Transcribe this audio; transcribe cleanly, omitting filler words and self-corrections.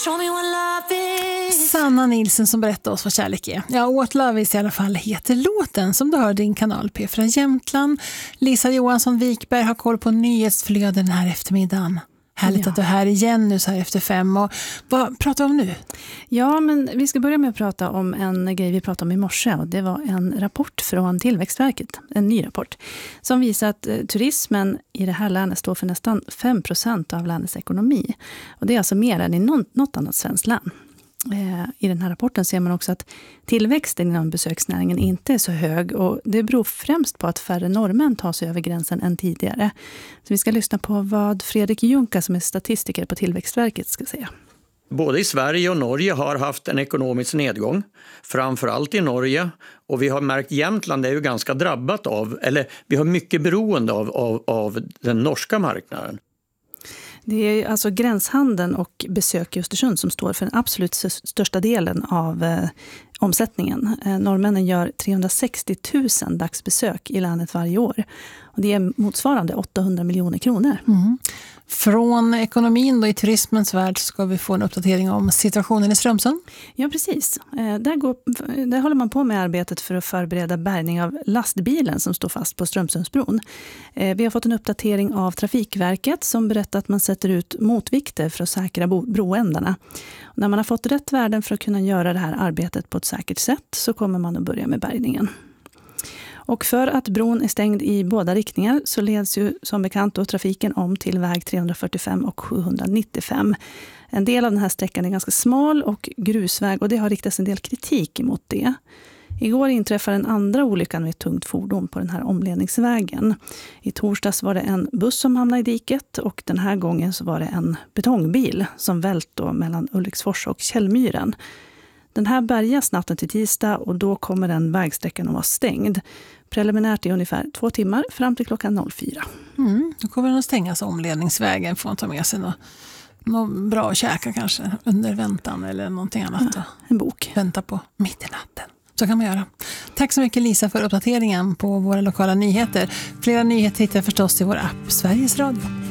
Sanna Nilsson som berättar oss vad kärlek är. Ja, What Love Is i alla fall heter låten som du hör din kanal P från Jämtland. Lisa Johansson Wikberg har koll på nyhetsflöden den här eftermiddagen. Härligt att du är här igen nu så här efter 5. Och vad pratar vi om nu? Ja, men vi ska börja med att prata om en grej vi pratade om i morse. Och det var en rapport från Tillväxtverket, en ny rapport, som visar att turismen i det här länet står för nästan 5% av landets ekonomi. Och det är alltså mer än i något annat svenskt land. I den här rapporten ser man också att tillväxten inom besöksnäringen inte är så hög, och det beror främst på att färre norrmän tar sig över gränsen än tidigare. Så vi ska lyssna på vad Fredrik Junka som är statistiker på Tillväxtverket ska säga. Både i Sverige och Norge har haft en ekonomisk nedgång, framförallt i Norge, och vi har märkt Jämtland är ju ganska drabbat av, eller vi har mycket beroende av den norska marknaden. Det är alltså gränshandeln och besök i Östersund som står för den absolut största delen av omsättningen. Norrmännen gör 360 000 dagsbesök i landet varje år. Och det är motsvarande 800 miljoner kronor. Mm. Från ekonomin då i turismens värld ska vi få en uppdatering om situationen i Strömsund. Ja, precis. Där håller man på med arbetet för att förbereda bärgning av lastbilen som står fast på Strömsundsbron. Vi har fått en uppdatering av Trafikverket som berättar att man sätter ut motvikter för att säkra broändarna. Och när man har fått rätt värden för att kunna göra det här arbetet på ett säkert sätt så kommer man att börja med bärgningen. Och för att bron är stängd i båda riktningar så leds ju som bekant då trafiken om till väg 345 och 795. En del av den här sträckan är ganska smal och grusväg, och det har riktats en del kritik emot det. Igår inträffade en andra olyckan med ett tungt fordon på den här omledningsvägen. I torsdags var det en buss som hamnade i diket, och den här gången så var det en betongbil som vält då mellan Ulriksfors och Källmyren. Den här bärgas natten till tisdag, och då kommer den vägsträckan att vara stängd. Preliminärt är ungefär 2 timmar fram till klockan 04. Då kommer den att stängas omledningsvägen. Får man ta med sig något bra att käka kanske under väntan eller någonting annat. Ja, en bok. Vänta på mitt i natten. Så kan man göra. Tack så mycket Lisa för uppdateringen på våra lokala nyheter. Flera nyheter hittar förstås i vår app Sveriges Radio.